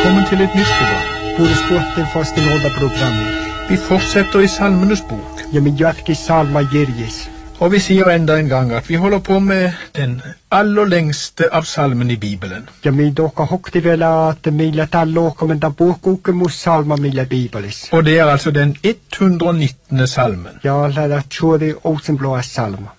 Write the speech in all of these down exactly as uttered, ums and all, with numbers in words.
velkommen til et nytt program. Pursport fast nåda programmet. Vi fortsetter i Salmenes bok. Ja, min jatki salma Jerjes. Og vi sier enda en gang at vi holder på med den aller lengste av salmen i Bibelen. Ja, min doka hokti vielä, että millä tallo komenta puhkuukke mus salma millä Bibelis. Og det er altså den ett hundre og nittende salmen. Ja, läda tjuri osenblåa salma.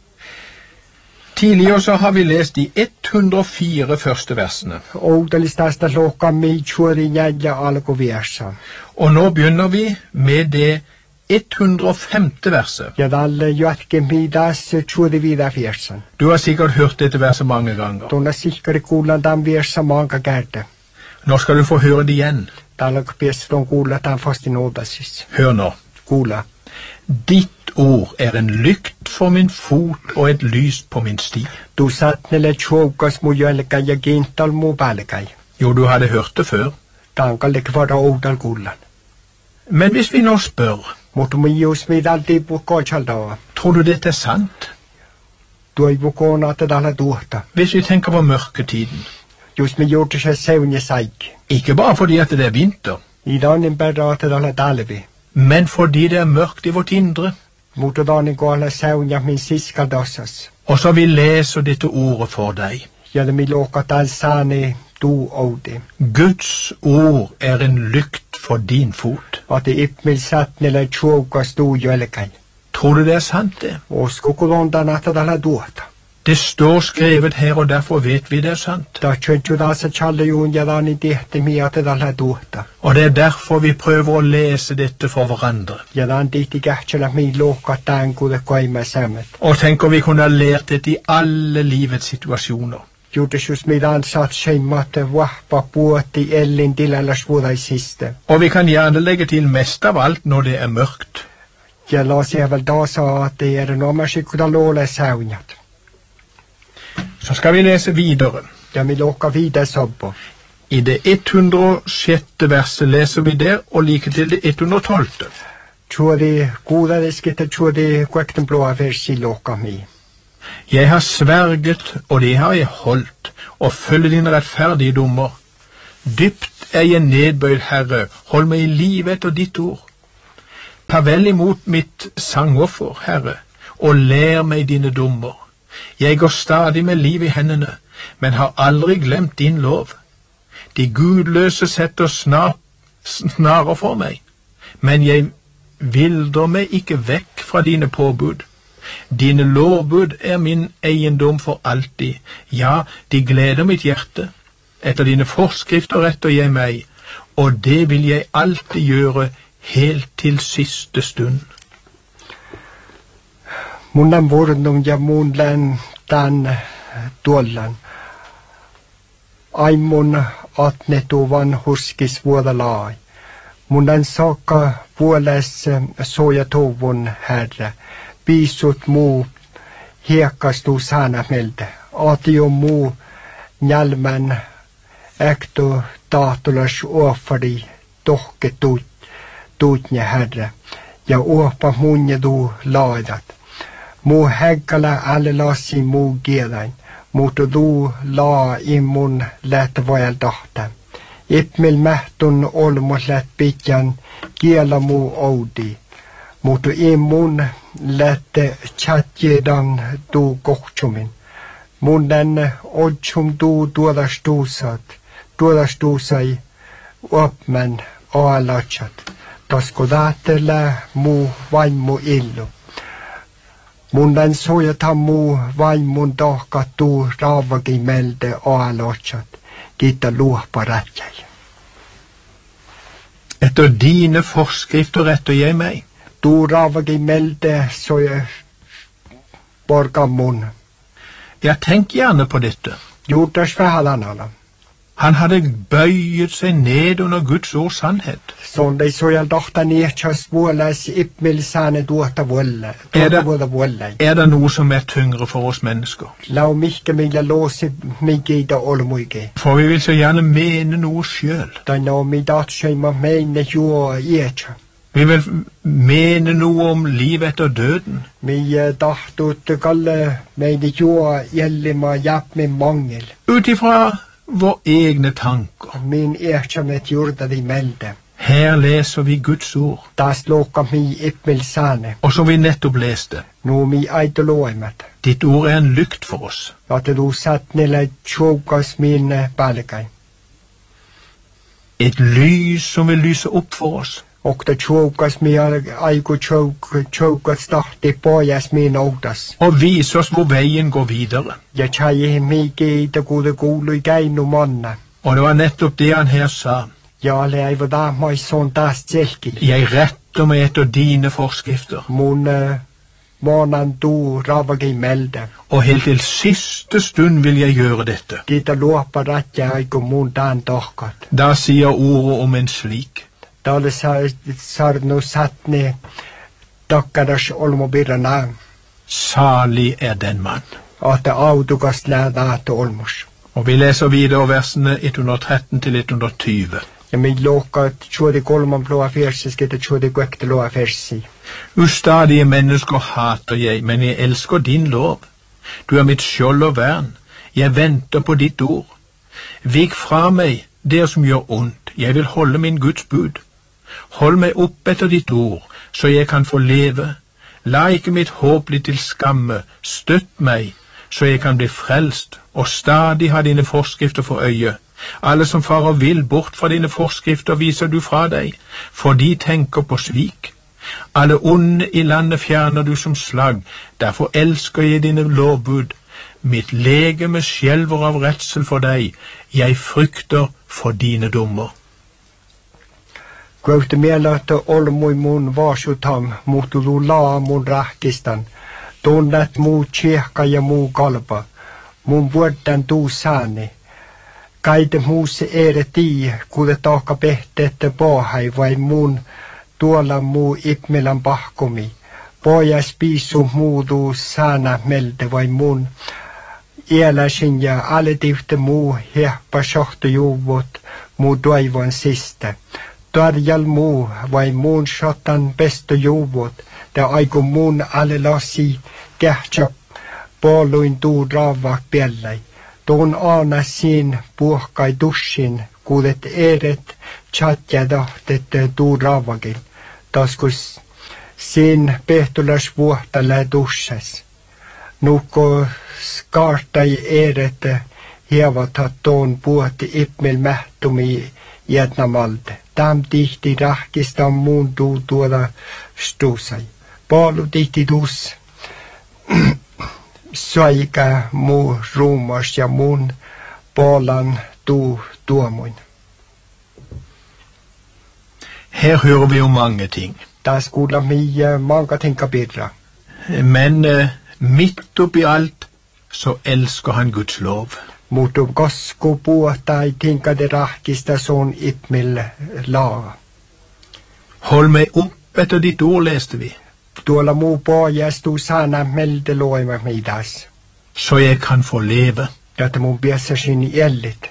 Tidligere så har vi lest de ett hundre og fire første versene. Oudelistasta loka mi tjuri jädja alko versa. Og nå begynner vi med det ett hundre og femte verset. Ja, dalle jatke midas tjuri vida versan. Du har sikkert hørt dette verset mange ganger. Tona sikkert kuulan tämän versa mange gärde. Nå skal du få høre det igjen. Dalle pestron kuulla tämän fasti nådasis. Hør nå. Kuulla. Ditt ord er en lykt for min fot og et lys på min sti. Du satt nelle tjåkas mu jälkä ja gintal mu palkai. Jo, du hadde hørt det før. Tankalle kvara oudal kullan. Men hvis vi nå spør, Mutta mi jos mi dalti puhkoichaldaa. tror du dette er sant? Du ei vukona te dalla tuota. Hvis vi tenker på mørketiden. Jos mi gjorde se seunje saik. Ikke bare fordi at det er vinter, I danin berra te dalla talvi. men fordi det er mørkt i vårt indre. Mutta danin koalla seunja min siskal dossas. Og så vi leser dette ordet for deg. Jälle mi loka tal sane du oude. Guds ord er en lykt for din fot. Ati ipmil satt nelle tjåkas du jälkai. Tror du det er sant det? Oskukulondan te dalla tuota. Det står skrevet her, og derfor vet vi det er sant. Da tjöntu dasa challe jun ja dani dihte mi te dalla tuota. Og det er derfor vi prøver å lese dette for hverandre. Ja dan dihti kähtsälä mi loka tämän kuule koima samet. Og tenk om vi kunne ha lært dette i alle livets situasjoner. Juutisjus midan saat seimmate vahva puotti ellin tilallas vuodaisiste. Og vi kan gjerne legge til mest av alt når det er mørkt. Ja lasia vel dasa at det er en omasikkuda loole saunjat. Så skal vi lese videre. Ja mi lokka vidare sobbo. I det ett hundre og sjette verset leser vi der, og like til det ett hundre og tolvte. Tjuri kuudadiskitte tjuri kuekten blåa versi lokka mi. Jeg har sverget, og det har jeg holdt, og følger din rettferdige dommer. Dypt er jeg nedbøyd, Herre, hold meg i live etter ditt ord. Ta vel imot mitt sangoffer, Herre, og lær meg dine dommer. Jeg går stadig med liv i hendene, men har aldri glemt din lov. De gudløse setter snar, snarer for meg, men jeg vildrer meg ikke vekk fra dine påbud. Dine lovbud er min eiendom for alltid. Ja, de gleder mitt hjerte. Etter dine forskrifter retter jeg meg, og det vil jeg alltid gjøre helt til siste stund. Munnan vurnum ja munlan tan tuollan. Aimun atnetuvan huskis vuodalai. Munnan saakka vuoles soja tovun herre. Piisut muu hiekkastu saana meiltä. Aatio muu njälmän äkto tahtolas uoffari tohke tuut, tuutnja herre. Ja uoppa munja tuu laidat. Muu häggala alle lassi muu kielain. Mutta tuu laa immun läht vajal tahta. Ipmil mähtun olmus läht pitjan kiela muu oudi. Mutta immun lätte chatjedan tuu kohtsumin. Munnen otsum tuu tuodas tuusat, tuodas tuusai opmen aalatsat. Tasko tahtele muu vaimu illu. Munnen sojata muu vaimun tahka tuu raavagi melde aalatsat. Kiitta luohpa rätjäi. Etter dine forskrifter retter jeg meg. Du raavagi melde soja borgan mun. Jeg tenk gjerne på dette. Juutas vähälanala. Han hadde bøyet seg ned under Guds ords sannhet. Sondai sojal dohta niehtas vuolas ipmil saane tuota vuolle. Er det, Tuota vuolle. er det noe som er tyngre for oss mennesker? Lau mihke millä loosi migeida olmuige. For vi vil så gjerne mene noe sjøl. Tai no mi datsheima meine juo ietja. Vi vil mene noe om liv etter døden. Mi tahtut kalle meine juo jellima japp min mangel. Utifra våre egne tanker. Min erkjømmet jorda de melde. Her leser vi Guds ord, Das loka mi ippmelsane. og som vi nettopp leste, No mi aitoloimet. ditt ord er en lykt for oss. At du satt nille tjoukas mine palkai. Et lys som vil lyse opp for oss. Og det tjoukas mi aiku tjoukas tahti pojas min outas. Og vise oss hvor veien går videre. Ja tjai mi kiita kuude kuului käinu monna. Og det var nettopp det han her sa. Ja le aiva da mai son taas tselki. Jeg retter meg etter dine forskrifter. Mun uh, månan du ravagi melde. Og helt til siste stund vil jeg gjøre dette. Kita luoppa ratja aiku mun taan tohkat. Da sier ordet om en slik. Dalle sarnu satne takkadas olmobirana. Salig er den mann. At autukas lädaat olmus. Og vi leser videre versene ett hundre og tretten til ett hundre og tyve. Ja min loka tjuodi kolman ploa fersis, kita tjuodi kvekte loa fersi. Ustadige mennesker hater jeg, men jeg elsker din lov. Du er mitt skjold og vern. Jeg venter på ditt ord. Vik fra meg det som gjør ondt. Jeg vil holde min Guds bud. Hold meg opp etter ditt ord, så jeg kan få leve. La ikke mitt håp bli til skamme. Støtt meg, så jeg kan bli frelst, og stadig ha dine forskrifter for øye. Alle som farer vill bort fra dine forskrifter viser du fra deg, for de tenker på svik. Alle onde i landet fjerner du som slag, derfor elsker jeg dine lovbud. Mitt legeme skjelver av redsel for deg, jeg frykter for dine dommer. Kvöhti mielähtä olmui mun vaasutam, mutta lu laa mun rahkistan. Tunnet muu tjehka ja muu kalpa. Mun vuodan tuu saani. Kaite muus ere tii, kuule tahka pehtette pohai vai mun tuolla muu ipmelan pahkomi. Pojas piissu muudu saana melde vai mun ieläsin ja aletifte muu hehpa sohtojuvut muu toivon siste. Tarjal muu vai muun sotan pestojuvut, te aiku muun alelasi kähtsä puoluin tuu raavak piellai. Tuon aana siin puhkai tussin, kuulet eret chatja tahtet tuu raavakin. Taskus siin pehtulas vuohtale tussas. Nukko skaartai eret hievathat tuon puhti ipmel mähtumi jätnamalde. Tam tihti rahkista muun tuu tuoda stuusai. Paalu tihti tuus soika muu ruumas ja muun paalan tuu tuomuin. Her hører vi om mange ting. Taas kuulla mie mange tinka birra. Men eh, midt oppi alt så elsker han Guds lov. Mutta kosku puhtai tinka de rahkista son ipmil laa. Hold meg opp etter ditt ord, leste vi, Tuolla muu pojas tuu saana melde loima midas. så jeg kan få leve. Jotta mun piessäsin jällit.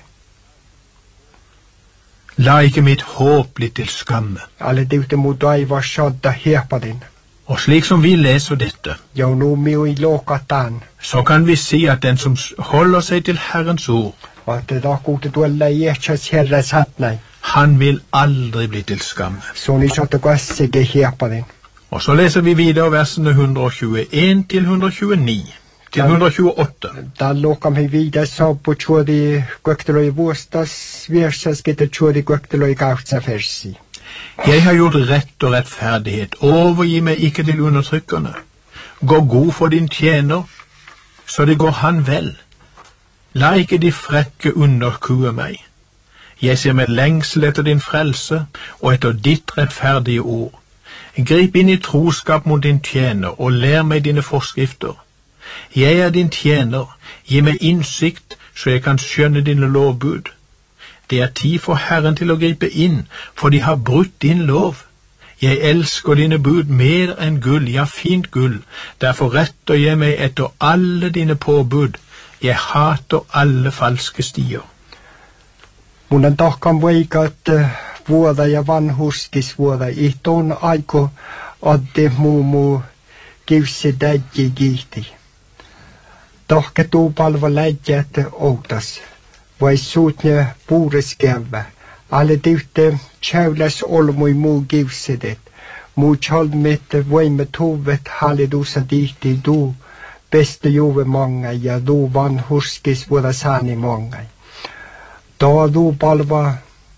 La ikke mitt håp bli til skamme. Alle tiutte muu taivas sodda hiepadin. Og slik som vi leser dette, Ja nu miui lokataan. så kan vi si at den som holder seg til Herrens ord, Vaatte takuutte tuolla iähtsas herra satnai. han vil aldri bli til skamme. Sun isotta kassike hiepadin. Og så leser vi videre versene ett hundre og tjueen til ett hundre og tjueni, til ett hundre og tjueåtte. Täällä luokamme viida saappu tjuodi kuekteloi vuostas viersas kete tjuodi kuekteloi kautsa versi. Jeg har gjort rett og rettferdighet, overgi meg ikke til undertrykkerne. Gå god for din tjener, så det går han vel. La ikke de frekke underkue meg. Jeg ser med lengsel etter din frelse, og etter ditt rettferdige ord. Grip inn i troskap mot din tjener, og lær meg dine forskrifter. Jeg er din tjener, gi meg innsikt, så jeg kan skjønne dine lovbud. Det er tid for Herren til å gripe inn, for de har brutt din lov. Jeg elsker dine bud mer enn gull, ja, fint gull. Derfor retter jeg meg etter alle dine påbud. Jeg hater alle falske stier. Mun on tahkan veikat vuoda ja vanhuskisvuoda. Ihtoon aiku oddi muu muu kivsi täjji kiihti. Tohke tuu palva läjjät outas. vai suutne puureskeve. Alle dyfte tjävlas olmoi muu givsedet. Muu tjolmette voimme tovet halledusa dihti du. Beste juve många ja du van hurskis våra sani många. Da du palva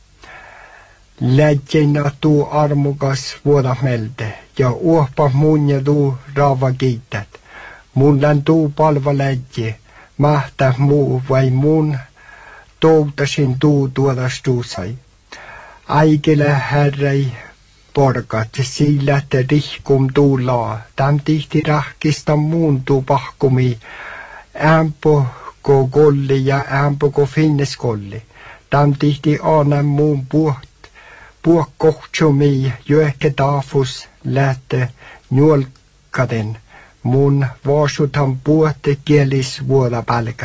läggeina du armugas våra melde. Ja uopa munja du rava giitat. Mun län du palva lägge. Mahta muu vai mun toutasin du tuodas tuusai. Aikele herrei porgat, sillä te rihkum tuulaa. Täm tihti rahkista muun tuu pahkumi. Ämpo ko golli ja ämpo ko finneskolli. Täm tihti aanan muun puht. Puh kohtsumi jöke taafus lähte njolkaden. Mun vaasutan puhte kielis vuoda pälkä.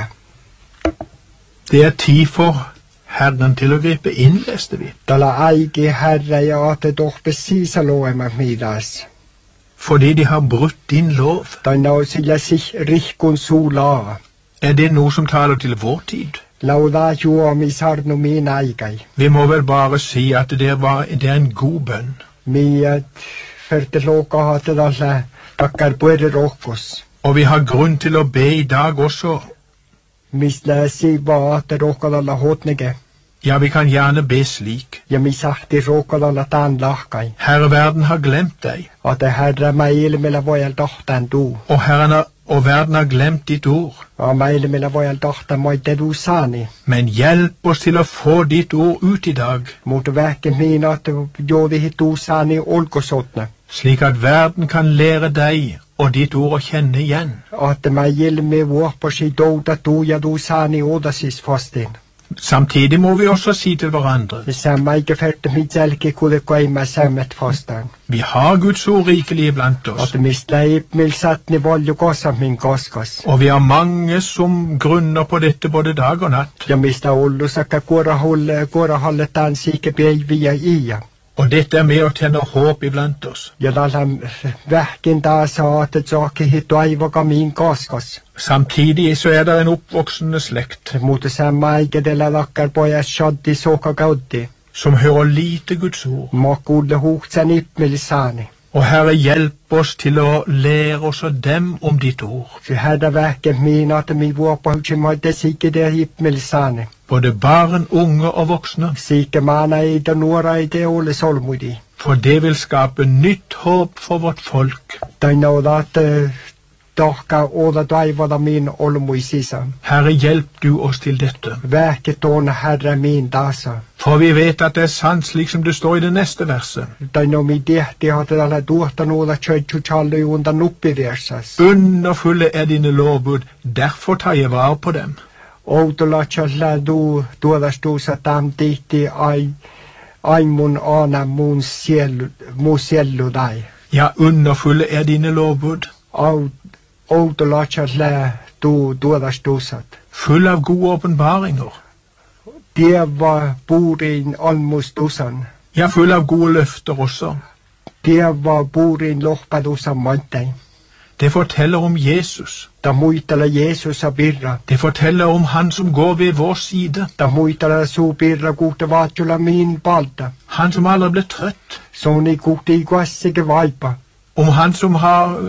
Det er tid for Herren til å gripe inn, leste vi. Tällä aiki herra ja ate tohpe siisaloema midas. Fordi de har brutt din lov. Tai nausilla sich rihkun suulaa. Er det noe som taler til vår tid? Lauda juomi sarnu min aikai. Vi må vel bare si at det, var, det er en god bønn. Miet ferte loka hate dalle takkar puere rokkos. Og vi har grunn til å be i dag også. Misle siva ate rokkadalla hotnege. Ja, vi kan gjerne be slik. Ja misahti rokkadalla taan lahkai. Herre, verden har glemt deg. Ate herra meilmela vojal tahtan du. Og Herren har, og verden har glemt ditt ord. Ja meilmela vojal tahtan moite du sani. Men hjelp oss til å få ditt ord ut i dag. Mot väken min at jodi hit du sani olkosotne. Slik at verden kan lære deg og ditt ord å kjenne igjen. At meilme vårposi douda du ja du sani odasis fastin. Samtidig må vi også si til hverandre. Samma ikke ferte mitselke kude koima sammet fastan. Vi har Guds ord rikelig blant oss. At misleip milsatni volju kosa min koskas. Og vi har mange som grunner på dette både dag og natt. Ja mista ollu sakka kora holle kora halle tan sike via ia. Og dette er med å tenne håp iblant oss. Ja dallam vähkin taas at saake hittu aivoka min koskas. Samtidig så er det en oppvoksende slekt. Mutta samma ikke della lakkar pojas shaddi soka kauddi. Som hører lite Guds ord. Makulle huhtsan ipmelisani. Og Herre, hjelp oss til å lære oss og dem om ditt ord. Så herda vähken min at mi vuopa hutsimaitte sike der ipmelisani. Både barn, unge og voksne. Sike mana i da nuora i det ole solmudi. For det vil skape nytt håp for vårt folk. Da nåda at Tahka oda taivada min olmui sisä. Herre, hjelp du oss til dette. Vähke tuon herra min tasa. For vi vet at det er sant slik som det står i det neste verset. Tai no mi tehti hat tällä tuohta nuoda tjötju challu junta nuppiversas. Underfulle er dine lovbud, derfor tar jeg vare på dem. Outola challa du tuodas tuusa tam tihti ai aimun ana mun sielu mu sielu dai. Ja, underfulle er dine lovbud. Au outola challa du tuodas tuusat. Full av gode åpenbaringer. Det var burin almustusan. Ja, full av gode løfter også. Det var burin lohpadusan mantai. Det forteller om Jesus. Da muitala Jesus a birra. Det forteller om han som går ved vår side. Da muitala su birra gute vaatjula min palta. Han som aldri ble trøtt. Soni gute i kwassige vaipa. Om han som har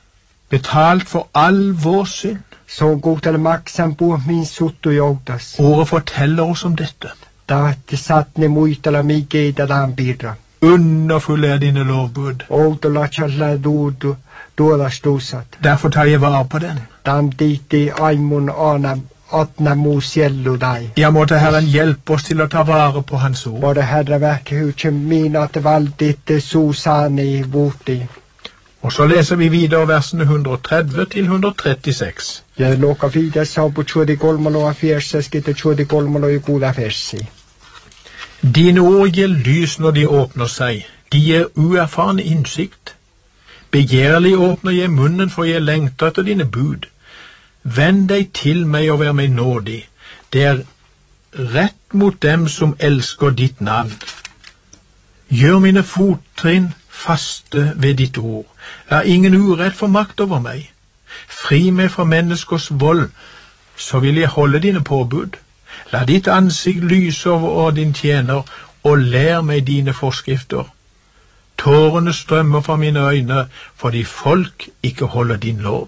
betalt for all vår synd. Så gutele maksan på min suttu joutas. Ordet forteller oss om dette. Da te satne muitala mi geida dan birra. Underfulle er dine lovbud. Outola challa du tuodas tuusat. Derfor tar jeg vare på den. Tam tihti aimun ana atna mu siellu dai. Jeg måtte Herren hjelpe oss til å ta vare på hans ord. Både herra vähke hutse min at valdit susani vuti. Og så leser vi videre versene ett hundre tretti til ett hundre trettiseks. Ja loka vidare sa på tjuedi kolmalo fjerseski til tjuedi kolmalo i goda fersi. Dine ord gir lys når de åpner seg. De gir uerfaren innsikt. Begjærlig åpner jeg munnen, for jeg lengter etter dine bud. Vend deg til meg og vær meg nådig. Det er rett mot dem som elsker ditt navn. Gjør mine fottrinn faste ved ditt ord. La ingen urett få makt over meg. Fri meg fra menneskers vold, så vil jeg holde dine påbud. La ditt ansikt lyse over din tjener, og lær meg dine forskrifter. Tårene strømmer fra mine øyne, fordi folk ikke holder din lov.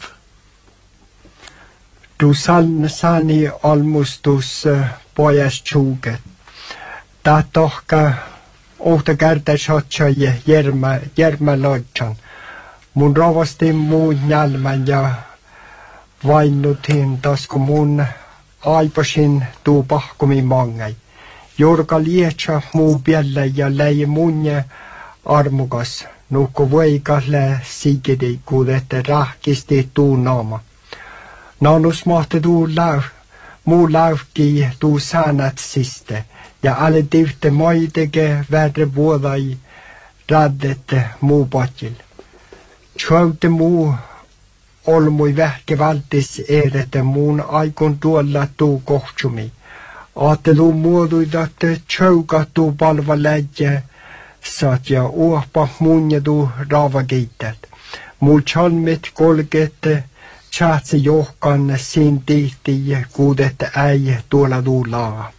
Du sani almustus pojas tjuget. Da tohka ohta kärtä shotchoje jerma jerma lodjan. Mun rovasti muun nälmän ja vainutin tasku mun aipasin tuu pahkumi mangai. Jorka lietsa muu pielle ja läi munje armukas. Nukku voikalle sikidi kuudette rahkisti tuu naama. Naanus mahti tuu lau, muu lauki tuu saanat siste. Ja alle tyhte maiteke värre vuodai raddette muu patjil. Tjautte muu olmui vähke valtis erete muun aikon tuolla tuu kohtsumi. Aattelu muoduidat tjauka tuu palva läjä saat ja uohpa muun ja tuu raava kiittät. Muu chalmit kolkette tjaatse johkan siin tihti kuudette äi tuolla tuu laa.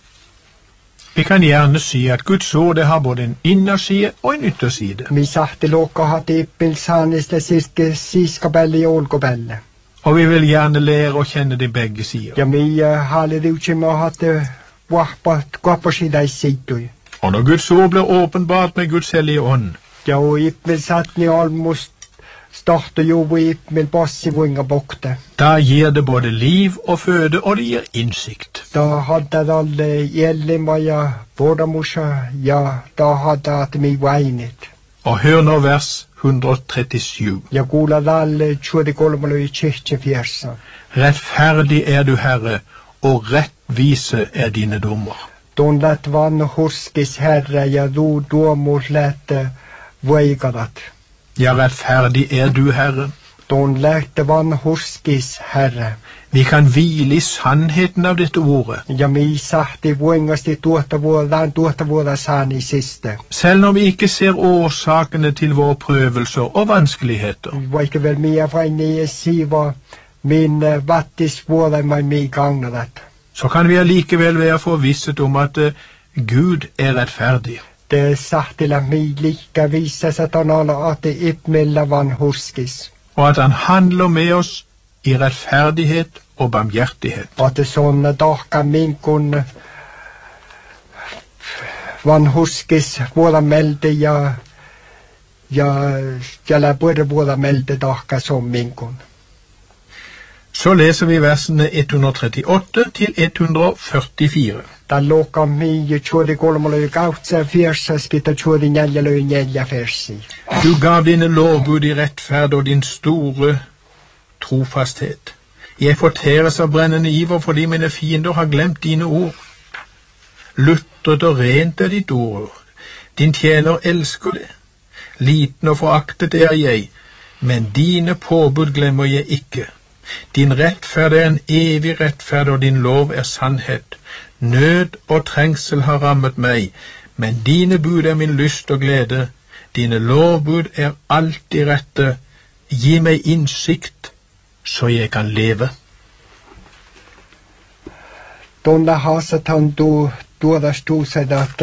Vi kan gjerne si at Guds ord det har både en innerside og en ytterside. Mi sahti lokkaha tippil saaniste sirke siskapelle ja olkopelle. Og vi vil gjerne lære å kjenne de begge sider. Ja mi haali riutsimme hatte vahpat kaposidais siitui. Og når Guds ord blir åpenbart med Guds hellige ånd, ja og ippil satni almust starter jo vi ippil passi vuinga bokte. da gir det både liv og føde, og det gir innsikt. Da hadde alle gjelima ja bordamusha, ja da hadde at mi veinit. Og hør nå vers hundre og trettisju. Ja kuulad alle tjuodi kolmaloi tjehti fjersa. Rettferdig er du, Herre, og rettvise er dine dommer. Don lät vann hurskis herre ja du domur lät voikadat. Ja, rettferdig er du, Herre. Don lät vann hurskis herre. Vi kan hvile i sannheten av dette ordet. Ja mi sahti voingasti tuotta vuodan tuotta vuoda saani siste. Selv når vi ikke ser årsakene til våre prøvelser og vanskeligheter. Vaikka vel mia vaini siva min vattis vuoda mai mi gangnadat. Så kan vi allikevel være forvisset om at uh, Gud er rettferdig. Det sahtila mi lika visa satanala at det ipmilla van hurskis. Og at han handler med oss i rettferdighet og barmhjertighet. At det sånne dagka minkun van hurskis vuoda melde ja ja ja la både vuoda melde dagka som minkun. Så leser vi versene ett hundre og trettiåtte til ett hundre og førtifire. Da loka mi tjuodi kolmoloi kautsa fiersa skita tjuodi näljaloi nälja fersi. Du gav dine lovbud i rettferd og din store trofasthet. Jeg fortæres av brennende iver fordi mine fiender har glemt dine ord. Lutret og rent er ditt ord. Din tjener elsker det. Liten og foraktet er jeg, men dine påbud glemmer jeg ikke. Din rettferd er en evig rettferd, og din lov er sannhet. Nød og trengsel har rammet meg, men dine bud er min lyst og glede. Dine lovbud er alltid rette. Gi meg innsikt, så jeg kan leve. Donda hasatan du tuoda stuused at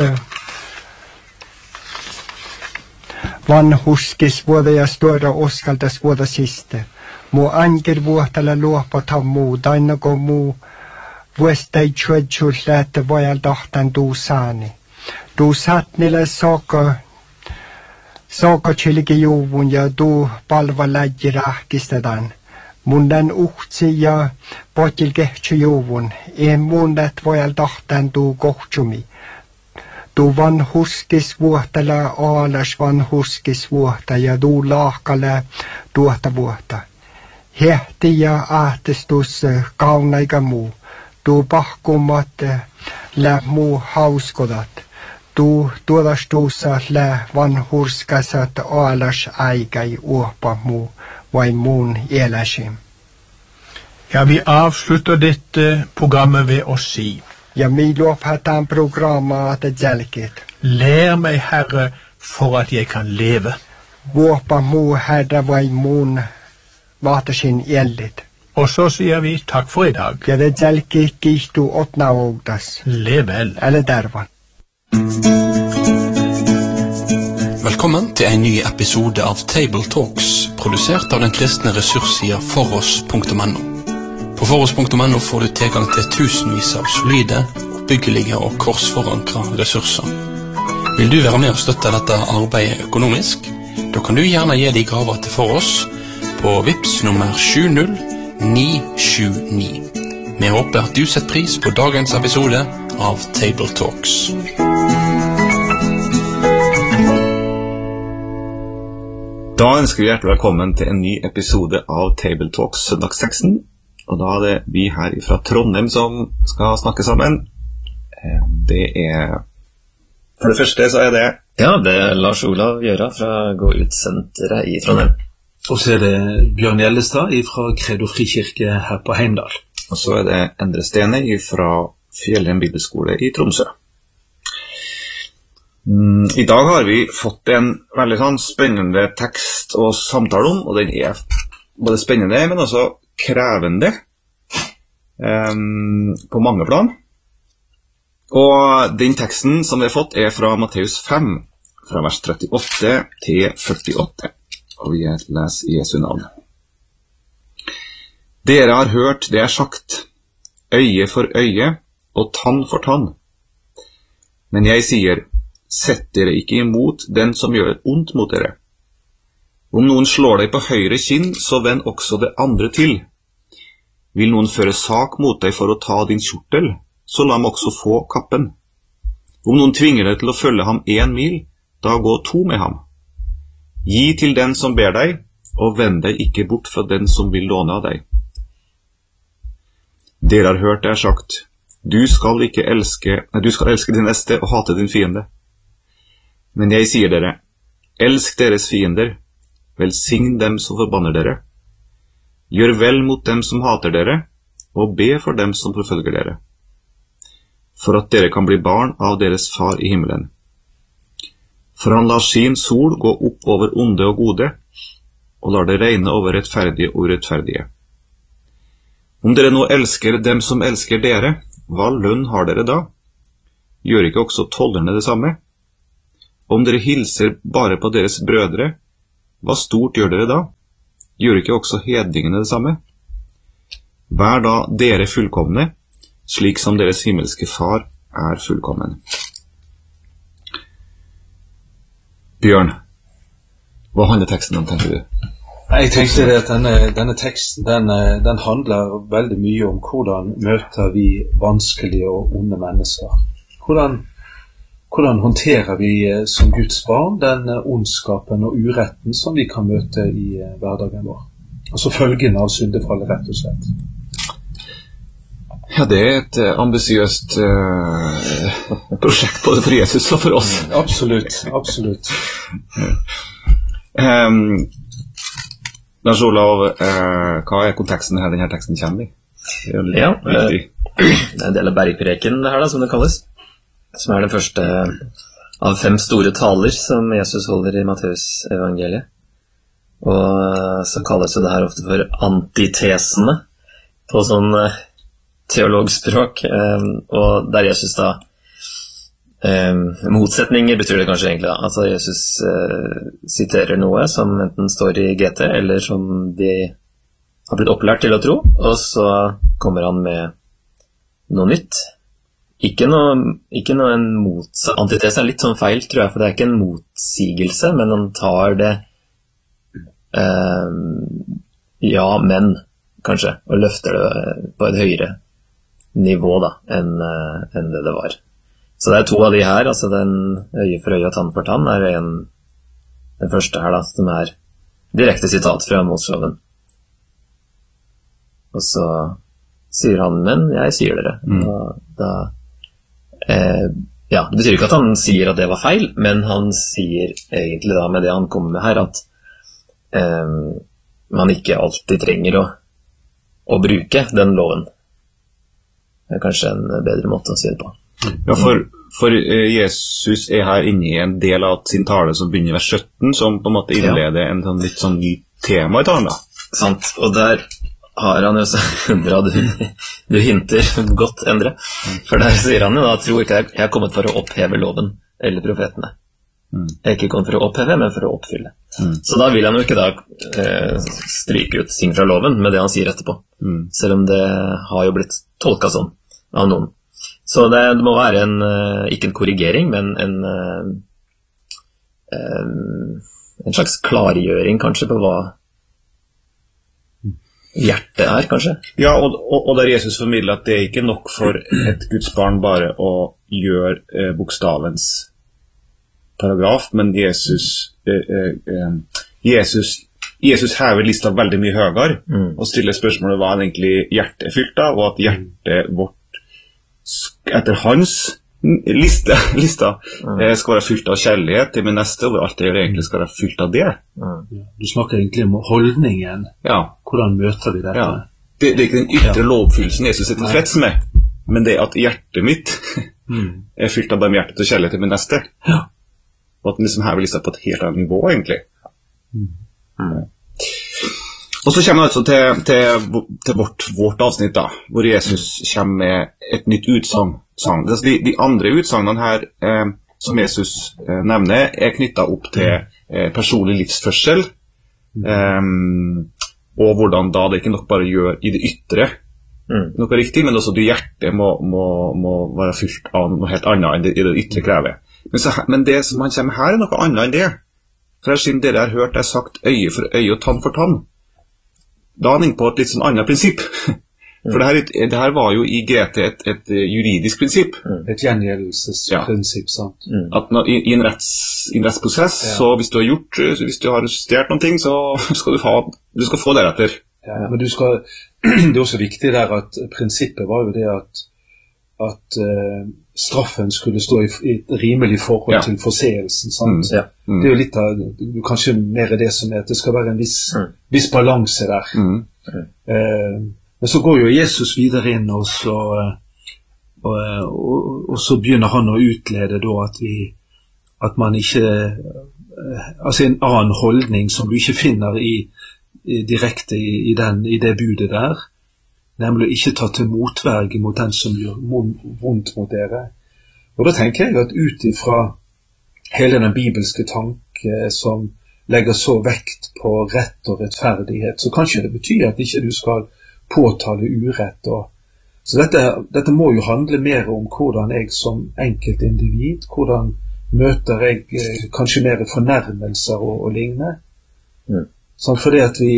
van huskis vuoda ja stora oskaltas vuoda siste. Mu anker vuotala luopata muu, dainako muu vuostai tjuedjul lähte vajal tahtan tuu saani. Tuu satnille soko, soko tjiliki juuvun ja tuu palva läji rahkistetaan. Mun tän uhtsi ja potil kehtsy juuvun, en mun tät vajal tahtan tuu kohtsumi. Tuu van huskis vuotala aalas van huskis vuota ja tuu laahkala tuota vuota. Hehti ja ahtistus kaunaiga muu. Tuu pahkumat lä muu hauskodat. Tuu tuodastuussa lä van hurskasat aalas aikai uopa muu vai muun eläsim. Ja, vi avslutter dette programmet ved å si: Ja mi luophataan programmaa at jälkit. Lær meg, Herre, for at jeg kan leve. Uopa muu herra vai muun vaatasin jällit. Og så sier vi takk for i dag. Ja det jalki kiistu otna ogdas. Lev vel. Eller dervan. Velkommen til en ny episode av Table Talks, produsert av den kristne ressurssida foross punktum no. På foross punktum no får du tilgang til tusenvis av solide, oppbyggelige og korsforankra ressurser. Vil du være med og støtte dette arbeidet økonomisk? Da kan du gjerne gi de gaver til Foross på Vips nummer sju null ni sju ni. Vi håper at du setter pris på dagens episode av Table Talks. Da ønsker vi hjertelig velkommen til en ny episode av Table Talks søndagsteksten, og da er det vi her fra Trondheim som skal snakke sammen. Det er, for det første så er det... Ja, det er Lars Olav Gjøra fra Gå Ut-senteret i Trondheim. Og så er det Bjørn Gjellestad fra Credo Frikirke her på Heimdal. Og så er det Endre Stene fra Fjellheim Bibelskole i Tromsø. I dag har vi fått en veldig sånn spennende tekst å samtale om, og den er både spennende, men også krevende um, på mange plan. Og den teksten som vi har fått er fra Matteus fem, fra vers trettiåtte til førtiåtte, og vi leser i Jesu navn. Dere har hørt det er sagt, øye for øye og tann for tann. Men jeg sier, sett dere ikke imot den som gjør et ondt mot dere. Om noen slår deg på høyre kinn, så vend også det andre til. Vil noen føre sak mot deg for å ta din kjortel, så la ham også få kappen. Om noen tvinger deg til å følge ham en mil, da gå to med ham. Gi til den som ber deg, og vend deg ikke bort fra den som vil låne av deg. Dere har hørt det er sagt, du skal ikke elske, nei, du skal elske din neste og hate din fiende. Men jeg sier dere, elsk deres fiender, velsign dem som forbanner dere. Gjør vel mot dem som hater dere, og be for dem som forfølger dere. For at dere kan bli barn av deres far i himmelen. For han lar sin sol gå opp over onde og gode, og lar det regne over rettferdige og urettferdige. Om dere nå elsker dem som elsker dere, hva lønn har dere da? Gjør ikke også tollerne det samme? Om dere hilser bare på deres brødre, hva stort gjør dere da? Gjør ikke også hedningene det samme? Vær da dere fullkomne, slik som deres himmelske far er fullkommen. Bjørn, hva handler teksten om, tenker du? Jeg tenkte det at denne, denne teksten, den, den handler veldig mye om hvordan møter vi vanskelige og onde mennesker. Hvordan, hvordan håndterer vi som Guds barn den ondskapen og uretten som vi kan møte i hverdagen vår. Altså følgende av syndefallet, rett og slett. Ja, det er et ambisiøst uh, prosjekt både for Jesus og for oss. Mm, absolutt, absolutt. um, Lars Olav, uh, hva er konteksten her denne teksten kommer i? Det er litt ja, viktig. Det er en del av bergpreken det her da, som det kalles. Som er den første av fem store taler som Jesus holder i Matteus evangeliet. Og så kalles det her ofte for antitesene på sånn teologspråk, og der Jesus da motsetninger betyr det kanskje egentlig da. Altså Jesus siterer noe som enten står i G T eller som de har blitt opplært til å tro, og så kommer han med noe nytt. Ikke noe, ikke noe en motsetning. Antitese er litt sånn feil, tror jeg, for det er ikke en motsigelse, men han tar det ja, men kanskje, og løfter det på et høyere nivå da, enn, enn det det var. Så det er to av de her, altså den øye for øye og tann for tann er en, den første her da, som er direkte sitat fra Mosloven. Og så sier han, men jeg sier dere. Mm. Og da, eh, ja, det betyr ikke at han sier at det var feil, men han sier egentlig da med det han kommer med her, at eh, man ikke alltid trenger å, å bruke den loven. Det er kanskje en bedre måte å si det på. Ja, for, for Jesus er her inne i en del av sin tale som begynner i vers sytten, som på en måte innleder ja. en sånn, litt sånn ny tema i talen da. Sant, og der har han jo så bra, du, du hinter godt, Endre. For der sier han jo da, tror ikke jeg, jeg er kommet for å oppheve loven eller profetene. Mm. Jeg er ikke kommet for å oppheve, men for å oppfylle. Mm. Så da vil han jo ikke da eh, stryke ut ting fra loven med det han sier etterpå. Mm. Selv om det har jo blitt tolket sånn av noen. Så det, det må være en, ikke en korrigering, men en, en, en slags klargjøring kanskje på hva hjertet er, kanskje. Ja, og, og, og der Jesus formidler at det er ikke nok for et Guds barn bare å gjøre eh, bokstavens paragraf, men Jesus eh, eh, Jesus, Jesus hever lista veldig mye høyere mm. og stiller spørsmålet hva egentlig hjertet er fylt av, og at hjertet vårt etter hans liste, lista mm. eh, skal være fylt av kjærlighet til min neste, og alt det egentlig skal være fylt av det. Mm. Du snakker egentlig om holdningen. Ja. Hvordan møter vi dette? Ja. Det, det er ikke den ytre ja. lovfyllelsen Jesus er tilfreds med, men det at hjertet mitt mm. er fylt av barmhjertighet og kjærlighet til min neste. Ja. Og at den liksom her vil lista på et helt annet nivå, egentlig. Mm. Mm. Og så kommer vi altså til, til, til vårt, vårt avsnitt da, hvor Jesus kommer med et nytt utsagn. De, de andre utsagnene her eh, som Jesus eh, nevner er knyttet opp til eh, personlig livsførsel eh, og hvordan da det ikke nok bare gjør i det ytre mm. noe riktig, men også det hjertet må, må, må være fylt av noe helt annet enn det, i det ytre krever. Men, så, men det som han kommer her er noe annet enn det. For siden dere har hørt det er sagt øye for øye og tann for tann, da er han inne på et litt sånn annet prinsipp. For det her, det her var jo i G T et, et juridisk prinsipp. Mm. Et gjengjeldelsesprinsipp, sant? Mm. At når, i, i, en retts, i en rettsprosess, ja. så hvis du har gjort, hvis du har stjert noen ting, så skal du, ha, du skal få deretter. Ja, men du skal, det er også viktig der at prinsippet var jo det at, at uh, straffen skulle stå i, i et rimelig forhold ja. til forseelsen, sant? Mm. Ja. Mm. Det er jo litt av, kanskje mer det som er at det skal være en viss, mm. viss balanse der. Mm. Mm. Uh, Men så går jo Jesus videre inn, og så, og, og, og så begynner han å utlede da at, vi, at man ikke, altså en annen holdning som du ikke finner i, i, direkte i, i, den, i det budet der, nemlig å ikke ta til motverge mot den som gjør vondt mot dere. Og da tenker jeg at ut ifra hele den bibelske tanke som legger så vekt på rett og rettferdighet, så kanskje det betyr at ikke du skal påtale urett. Og, så dette, dette må jo handle mer om hvordan jeg som enkelt individ, hvordan møter jeg eh, kanskje mer fornærmelser og, og lignende. Mm. Sånn fordi at vi,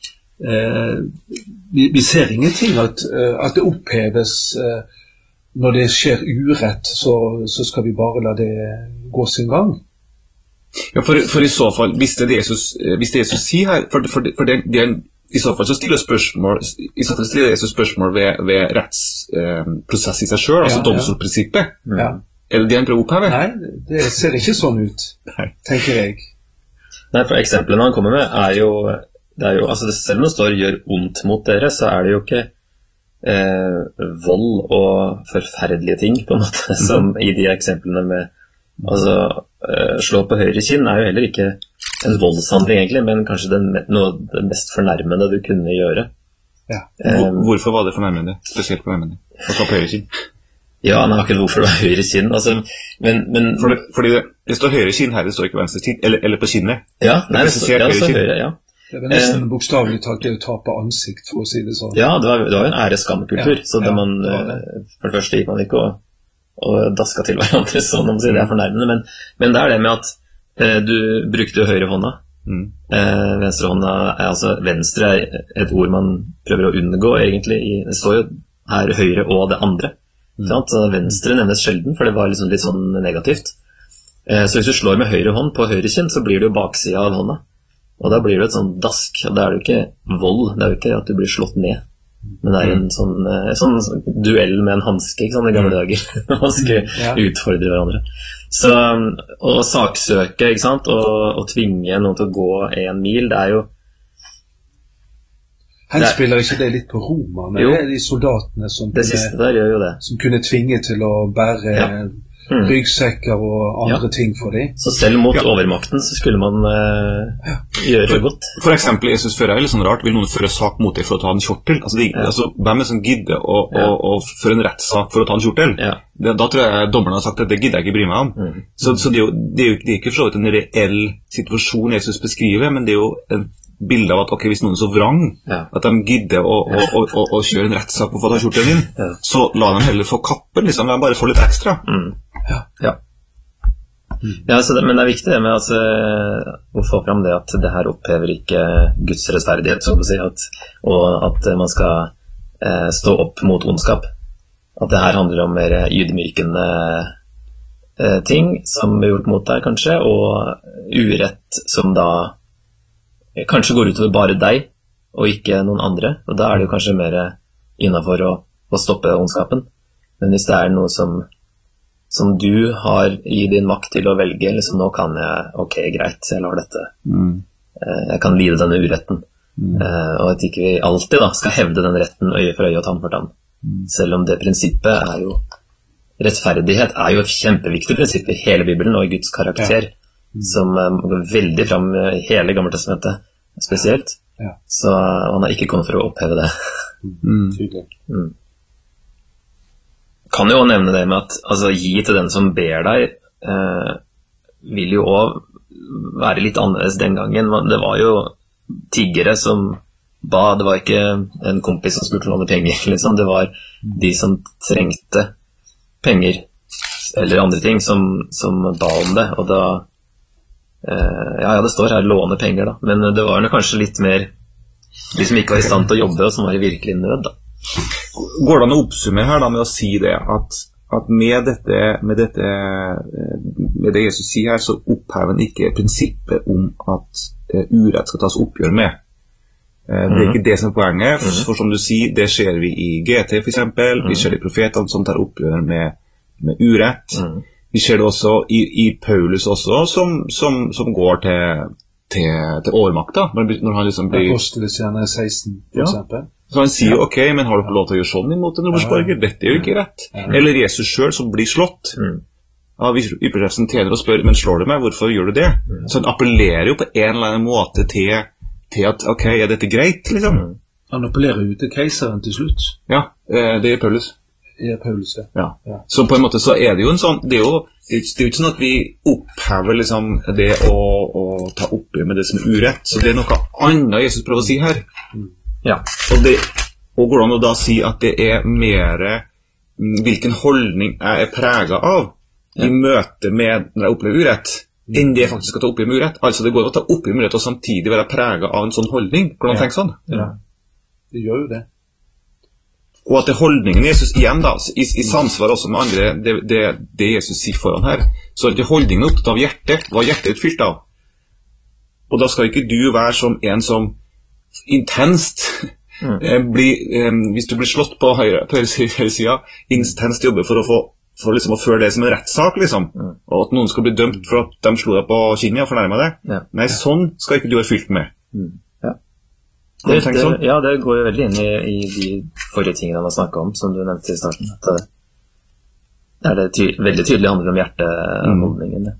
eh, vi, vi ser ingenting at, at det oppheves eh, når det skjer urett, så, så skal vi bare la det gå sin gang. Ja, for, for i så fall, hvis det Jesus, hvis det Jesus sier her, for, for, for det, det er en I så fall så stiller spørsmål, i så fall stiller Jesus spørsmål ved, ved rettsprosess eh, i seg selv, ja, altså domstolsprinsippet. Ja. Er det det han prøver å oppheve? Nei, det ser ikke sånn ut, Nei. tenker jeg. Nei, for eksemplene han kommer med er jo, det er jo altså det, selv om det står gjør ondt mot dere, så er det jo ikke eh, vold og forferdelige ting, på en måte, mm. som i de eksemplene med, altså eh, slå på høyre kinn er jo heller ikke en voldshandling egentlig, men kanskje den, noe av det mest fornærmende du kunne gjøre. Ja. Um, hvorfor var det fornærmende? Spesielt fornærmende? Å slå på høyre kinn? Ja, han har ikke hvorfor det var høyre kinn. Altså, men, men, For det, fordi det, det står høyre kinn her, det står ikke venstre kinn, eller, eller på kinnet. Ja, nei, det, det, det står høyre, ja. Det var nesten eh, bokstavelig talt det å ta på ansikt, for å si det sånn. Ja, det var, det var jo en æreskamkultur, ja, så det ja, man, det det. for det første gikk man ikke og, og daska til hverandre sånn, om å si det er fornærmende, men, men det er det med at du brukte jo høyre hånda. Mm. Eh, venstre hånda er altså venstre er et ord man prøver å unngå egentlig i, det står jo her høyre og det andre. Mm. Så venstre nevnes sjelden, for det var liksom litt sånn negativt. Eh, så hvis du slår med høyre hånd på høyre kinn, så blir det jo baksida av hånda. Og da blir det et sånn dask. Og da er det jo ikke vold, det er jo ikke at du blir slått ned. Men det er en sånn, sånn, sånn duell med en hanske, ikke sånn i gamle dager. Man skal ja. utfordre hverandre. Så å saksøke, ikke sant, og, og tvinge noen til å gå en mil, det er jo Her spiller ikke det litt på Roma, men jo, det er de soldatene som det kunne, siste der gjør jo det. Som kunne tvinge til å bære ja. mm. ryggsekker og andre ja. ting for dem. Så selv mot ja. overmakten så skulle man uh, ja. gjøre for, godt. For eksempel, jeg synes før er det litt sånn rart, vil noen føre sak mot deg for å ta en kjortel? Altså, de, ja. altså hvem er som gidder å, ja. å, å føre en rettssak for å ta en kjortel? Ja. Det, da tror jeg dommerne har sagt at det gidder jeg ikke bry meg om. Mm. Så, så det, er jo, det, er jo, det er ikke for så vidt en reell situasjon Jesus beskriver, men det er jo en bilde av at ok, hvis noen er så vrang ja. at de gidder å, å, å, å, å kjøre en rettssak på å få ta kjortelen din, ja. så la dem heller få kappen, liksom, la dem bare få litt ekstra. Mm. Ja, ja. Mm. ja så det, men det er viktig det med altså, å få fram det at det her opphever ikke Guds rettferdighet, så å si, at, og at man skal eh, stå opp mot ondskap. At det her handler om mer ydmykende eh, ting som blir gjort mot deg, kanskje, og urett som da kanskje går utover bare deg, og ikke noen andre, og da er det jo kanskje mer innenfor å, å stoppe ondskapen. Men hvis det er noe som som du har i din makt til å velge, liksom nå kan jeg, ok, greit, jeg lar dette, mm. jeg kan lide denne uretten, mm. og at ikke vi alltid da skal hevde den retten øye for øye og tann for tann, mm. selv om det prinsippet er jo, rettferdighet er jo et kjempeviktig prinsipp i hele Bibelen og i Guds karakter, ja. mm. som går veldig frem i hele Gamle Testamentet, spesielt, ja. så han har ikke kommet for å oppheve det. Mm. Tydelig. Mm. Kan jo nevne det med at altså, gi til den som ber deg eh, vil jo også være litt annerledes den gangen. Det var jo tiggere som ba, det var ikke en kompis som spurte om penger, liksom. Det var de som trengte penger eller andre ting som, som ba om det, og da eh, ja, ja, det står her låne penger da, men det var jo kanskje litt mer de som ikke var i stand til å jobbe og som var i virkelig nød da. Går det an å oppsummere her da med å si det at, at med, dette, med, dette, med det Jesus sier her, så opphever han ikke prinsippet om at uh, urett skal tas oppgjør med. Uh, mm. Det er ikke det som er poenget, for, for som du sier, det ser vi i G T for eksempel, mm. vi ser det i profetene som tar oppgjør med, med urett, mm. vi ser det også i, i Paulus også, som, som, som går til, til, til overmakta, når, når han liksom blir... Aposteleserne seksten for ja. eksempel. Så han sier jo, ok, men har du fått lov til å gjøre sånn imot en romersborger? Dette er jo ikke rett. Eller Jesus selv som blir slått. Ja, ypperpresten tjener og spør, men slår du meg? Hvorfor gjør du det? Så han appellerer jo på en eller annen måte til, til at, ok, er dette greit, liksom? Han appellerer jo til keiseren til slutt. Ja, det er Paulus. Det er Paulus, ja. Ja. Ja. Så på en måte så er det jo en sånn, det er jo, det er jo ikke sånn at vi opphever liksom det å, å ta oppgjør med det som er urett. Så det er noe annet Jesus prøver å si her. Ja. Og, det, og går det an å da si at det er mer hvilken holdning jeg er preget av ja. i møte med når jeg opplever urett, enn det faktisk å ta oppgjør med urett. Altså det går å ta oppgjør med urett og samtidig være preget av en sånn holdning. Hvordan ja. tenker sånn? Ja, det gjør jo det. Og at det holdningen Jesus igjen da, i, i samsvar også med andre, det, det, det Jesus sier foran her, så er det holdningen opptatt av hjertet, hva hjertet er utfylt av. Og da skal ikke du være som en som intenst mm. bli, eh, hvis du blir slått på høyre, på høyre sida, intenst jobber for å få for liksom å føre det som en rettssak liksom. Mm. Og at noen skal bli dømt for at de slo deg på kinnet og fornærmet deg. Ja. Nei, sånn skal ikke du være fylt med. Mm. Ja. Det, det, sånn? Ja, det går jo veldig inn i, i de forrige tingene han har snakket om, som du nevnte i starten. At det er det ty veldig tydelig handler om hjerteholdningen. Mm.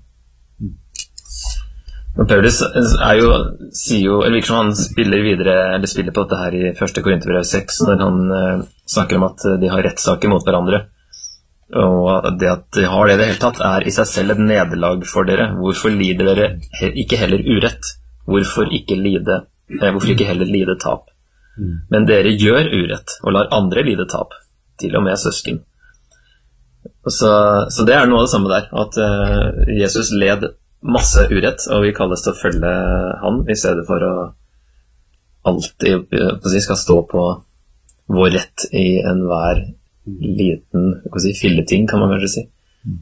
Men Paulus er jo, sier jo, eller virker som han spiller videre, eller spiller på dette her i første Korinterbrev seks, når han uh, snakker om at de har rettssaker mot hverandre. Og det at de har det i det hele tatt er i seg selv et nederlag for dere. Hvorfor lider dere he ikke heller urett? Hvorfor ikke, lide, eh, hvorfor ikke heller lide tap? Mm. Men dere gjør urett, og lar andre lide tap, til og med søsken. Så, så det er noe av det samme der, at uh, Jesus led masse urett, og vi kalles til å følge han i stedet for å alltid si, skal stå på vår rett i enhver liten si, filleting, kan man kanskje si,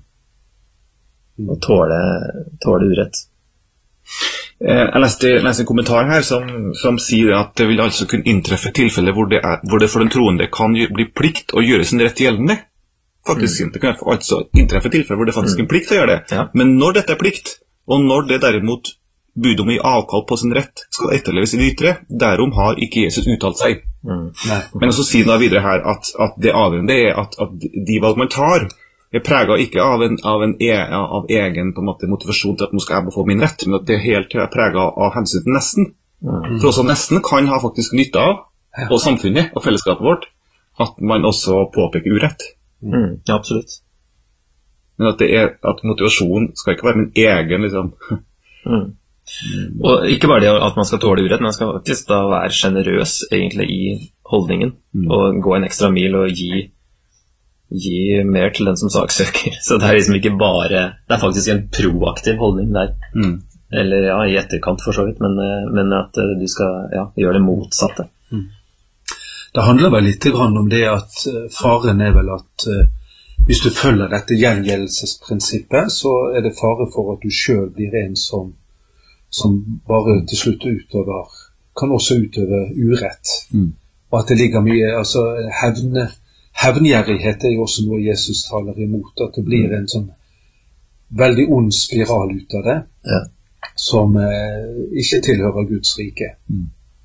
og tåle, tåle urett. Jeg leste, leste en kommentar her som, som sier at det vil altså kunne inntreffe tilfeller hvor det, er, hvor det for den troende kan bli plikt å gjøre sin rett gjeldende. Faktisk, mm. det kan altså inntreffe tilfeller hvor det faktisk er en plikt å gjøre det. Ja. Men når dette er plikt, og når det derimot bud om å gi avkall på sin rett skal etterleves i det ytre, derom har ikke Jesus uttalt seg. Mm. Men så sier han da videre her at, at det avgjørende er at, at de valg man tar, er preget ikke av, en, av, en e, av egen på en måte, motivasjon til at nå skal jeg få min rett, men at det er helt preget av hensyn til nesten. Mm. For også nesten kan ha faktisk nytte av, og samfunnet og fellesskapet vårt, at man også påpeker urett. Mm. Ja, absolutt. Men at, det er, at motivasjonen skal ikke være min egen, liksom. Mm. Og ikke bare det at man skal tåle urett, men man skal faktisk da være generøs egentlig i holdningen, mm. og gå en ekstra mil og gi, gi mer til den som saksøker. Så det er liksom ikke bare, det er faktisk en proaktiv holdning der. Mm. Eller ja, i etterkant for så vidt, men, men at du skal ja, gjøre det motsatte. Mm. Det handler vel litt grann om det at faren er vel at uh, hvis du følger dette gjengjeldelsesprinsippet, så er det fare for at du selv blir en som som bare til slutt utøver, kan også utøve urett. Mm. Og at det ligger mye, altså hevne, hevngjerrighet er jo også noe Jesus taler imot, at det blir en sånn veldig ond spiral ut av det, ja. som eh, ikke tilhører Guds rike. Mm.